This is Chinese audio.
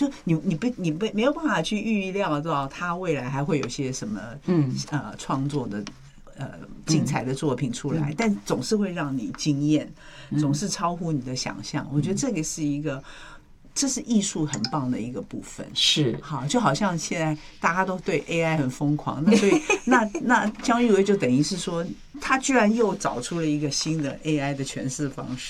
就你没有办法去预料到他未来还会有些什么创作的精彩的作品出来，但总是会让你惊艳，总是超乎你的想象。我觉得这个是这是艺术很棒的一个部分。 是， 好，就好像现在大家都对 AI 很疯狂，那所以那姜育维就等于是说，他居然又找出了一个新的 AI 的诠释方式。